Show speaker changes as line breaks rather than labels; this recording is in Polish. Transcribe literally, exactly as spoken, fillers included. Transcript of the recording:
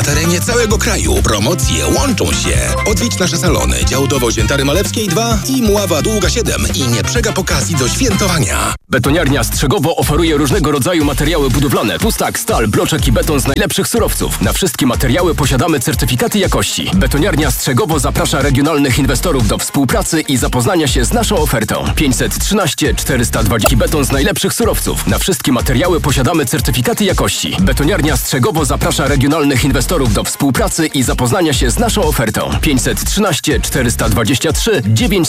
terenie całego kraju. Promocje łączą się. Odwiedź nasze salony Działdowo Świętary Malewskiej dwa i Mława Długa siedem i nie przegap okazji do świętowania.
Betoniarnia Strzegowo oferuje różnego rodzaju materiały budowlane. Pustak, stal, bloczek i beton z najlepszych surowców. Na wszystkie materiały posiadamy certyfikaty jakości. Betoniarnia Strzegowo zaprasza regionalnych inwestorów do współpracy i zapoznania się z naszą ofertą. pięćset trzynaście czterysta dwadzieścia beton z najlepszych surowców. Na wszystkie materiały posiadamy certyfikaty jakości. Betoniarnia Strzegowo zaprasza regionalnych inwestorów do współpracy i zapoznania się z naszą ofertą. pięćset trzynaście czterysta dwadzieścia trzy dziewięć